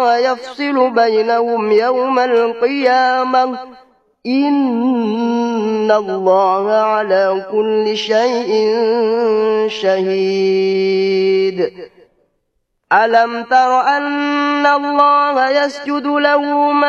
الله يفصل بينهم يوم القيامة إن الله على كل شيء شهيد ألم تر أن الله يسجد له